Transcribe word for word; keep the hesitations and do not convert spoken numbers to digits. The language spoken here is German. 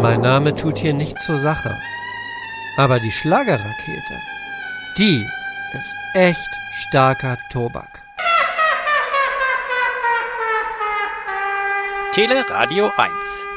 Mein Name tut hier nichts zur Sache. Aber die Schlagerrakete, die ist echt starker Tobak. Tele Radio eins